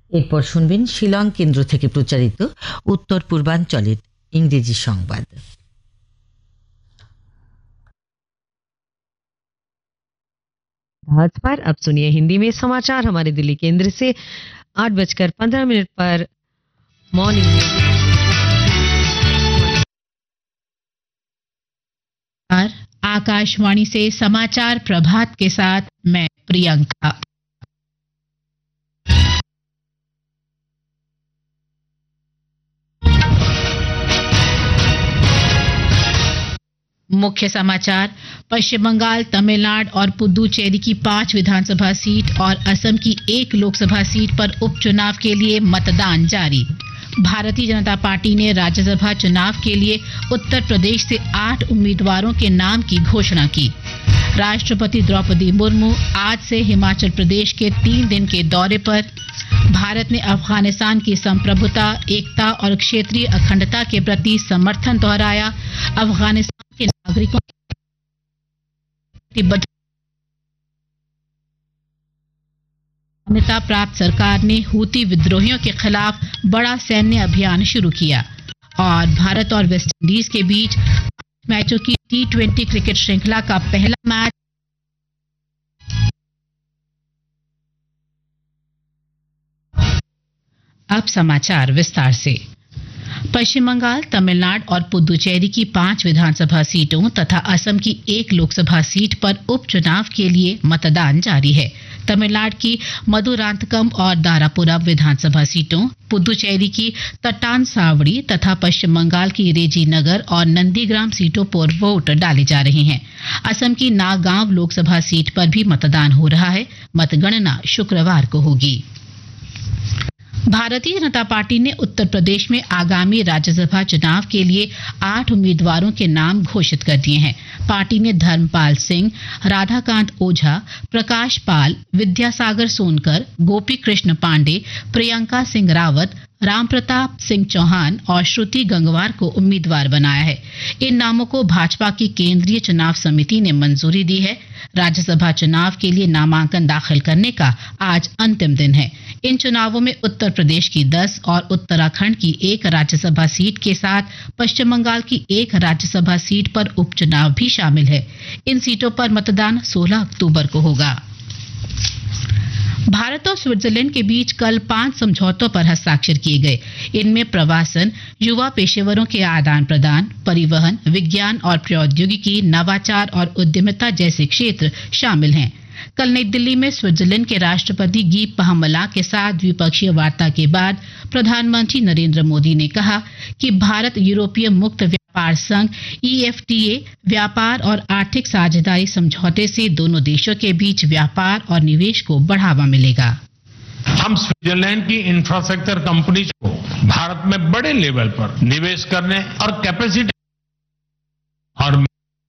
এরপর শুনবেন শিলং কেন্দ্র থেকে প্রচারিত উত্তর পূর্বাঞ্চলের ইংরেজি সংবাদ। आज पर अब सुनिए हिंदी में समाचार हमारे दिल्ली केंद्र से 8:15 पर मॉर्निंग आकाशवाणी से समाचार प्रभात के साथ मैं प्रियंका। मुख्य समाचार। पश्चिम बंगाल, तमिलनाडु और पुदुचेरी की 5 विधानसभा सीट और असम की 1 लोकसभा सीट पर उपचुनाव के लिए मतदान जारी। भारतीय जनता पार्टी ने राज्यसभा चुनाव के लिए उत्तर प्रदेश से 8 उम्मीदवारों के नाम की घोषणा की। राष्ट्रपति द्रौपदी मुर्मू आज से हिमाचल प्रदेश के 3 दिन के दौरे पर। भारत ने अफगानिस्तान की संप्रभुता, एकता और क्षेत्रीय अखंडता के प्रति समर्थन दोहराया। अफगानिस्तान के नागरिकों की मान्यता प्राप्त सरकार ने हूती विद्रोहियों के खिलाफ बड़ा सैन्य अभियान शुरू किया। और भारत और वेस्टइंडीज के बीच मैचों की T20 क्रिकेट श्रृंखला का पहला मैच अब समाचार विस्तार से। पश्चिम बंगाल, तमिलनाडु और पुदुचेरी की 5 विधानसभा सीटों तथा असम की 1 लोकसभा सीट पर उपचुनाव के लिए मतदान जारी है। तमिलनाडु की मधुरांतकम और दारापुरम विधानसभा सीटों, पुदुचेरी की तट्टान सावड़ी तथा पश्चिम बंगाल की रेजी नगर और नंदीग्राम सीटों पर वोट डाले जा रहे हैं। असम की नागांव लोकसभा सीट पर भी मतदान हो रहा है। मतगणना शुक्रवार को होगी। भारतीय जनता पार्टी ने उत्तर प्रदेश में आगामी राज्यसभा चुनाव के लिए 8 उम्मीदवारों के नाम घोषित कर दिए हैं। पार्टी ने धर्मपाल सिंह, राधाकांत ओझा, प्रकाश पाल, विद्यासागर सोनकर, गोपी कृष्ण पांडे, प्रियंका सिंह रावत, रामप्रताप सिंह चौहान और श्रुति गंगवार को उम्मीदवार बनाया है। इन नामों को भाजपा की केंद्रीय चुनाव समिति ने मंजूरी दी है। राज्यसभा चुनाव के लिए नामांकन दाखिल करने का आज अंतिम दिन है। इन चुनावों में उत्तर प्रदेश की 10 और उत्तराखंड की 1 राज्यसभा सीट के साथ पश्चिम बंगाल की 1 राज्यसभा सीट पर उपचुनाव भी शामिल है। इन सीटों पर मतदान 16 अक्टूबर को होगा। भारत और स्विट्जरलैंड के बीच कल 5 समझौतों पर हस्ताक्षर किए गए। इनमें प्रवासन, युवा पेशेवरों के आदान प्रदान, परिवहन, विज्ञान और प्रौद्योगिकी, नवाचार और उद्यमिता जैसे क्षेत्र शामिल हैं। कल नई दिल्ली में स्विट्जरलैंड के राष्ट्रपति गी पाहमला के साथ द्विपक्षीय वार्ता के बाद प्रधानमंत्री नरेंद्र मोदी ने कहा कि भारत यूरोपीय मुक्त व्यापार संघ EFTA व्यापार और आर्थिक साझेदारी समझौते से दोनों देशों के बीच व्यापार और निवेश को बढ़ावा मिलेगा। हम स्विट्जरलैंड की इंफ्रास्ट्रक्चर कंपनीज को भारत में बड़े लेवल पर निवेश करने और कैपेसिटी और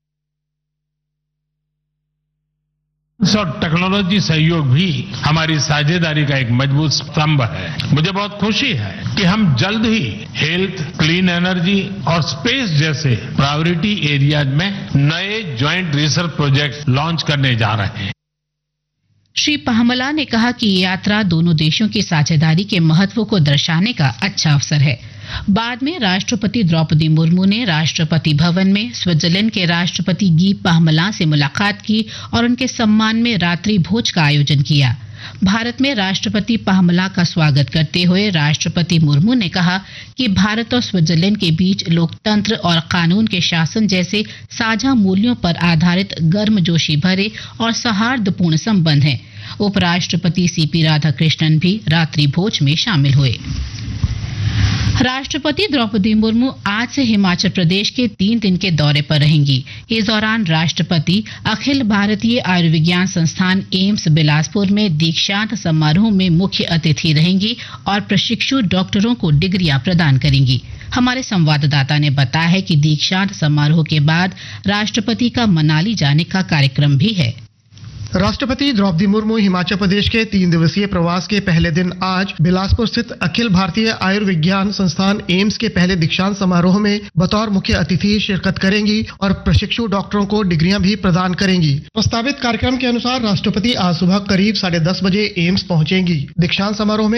टेक्नोलॉजी सहयोग भी हमारी साझेदारी का एक मजबूत स्तंभ है। मुझे बहुत खुशी है कि हम जल्द ही हेल्थ, क्लीन एनर्जी और स्पेस जैसे प्रायोरिटी एरियाज में नए ज्वाइंट रिसर्च प्रोजेक्ट लॉन्च करने जा रहे हैं। श्री पाहमला ने कहा कि ये यात्रा दोनों देशों की साझेदारी के महत्व को दर्शाने का अच्छा अवसर है। बाद में राष्ट्रपति द्रौपदी मुर्मू ने राष्ट्रपति भवन में स्विट्जरलैंड के राष्ट्रपति गी पाहमला से मुलाकात की और उनके सम्मान में रात्रि भोज का आयोजन किया। भारत में राष्ट्रपति पाहमला का स्वागत करते हुए राष्ट्रपति मुर्मू ने कहा कि भारत और स्विट्जरलैंड के बीच लोकतंत्र और कानून के शासन जैसे साझा मूल्यों पर आधारित गर्मजोशी भरे और सौहार्दपूर्ण संबंध हैं। उपराष्ट्रपति CP राधाकृष्णन भी रात्रि भोज में शामिल हुए। राष्ट्रपति द्रौपदी मुर्मू आज से हिमाचल प्रदेश के 3 दिन के दौरे पर रहेंगी। इस दौरान राष्ट्रपति अखिल भारतीय आयुर्विज्ञान संस्थान एम्स बिलासपुर में दीक्षांत समारोह में मुख्य अतिथि रहेंगी और प्रशिक्षु डॉक्टरों को डिग्रियां प्रदान करेंगी। हमारे संवाददाता ने बताया है कि दीक्षांत समारोह के बाद राष्ट्रपति का मनाली जाने का कार्यक्रम भी है। राष्ट्रपति द्रौपदी मुर्मू हिमाचल प्रदेश के 3 दिवसीय प्रवास के पहले दिन आज बिलासपुर स्थित अखिल भारतीय आयुर्विज्ञान संस्थान एम्स के पहले दीक्षांत समारोह में बतौर मुख्य अतिथि शिरकत करेंगी और प्रशिक्षु डॉक्टरों को डिग्रियां भी प्रदान करेंगी। प्रस्तावित कार्यक्रम के अनुसार राष्ट्रपति आज सुबह करीब 10:30 बजे एम्स पहुंचेंगी। दीक्षांत समारोह में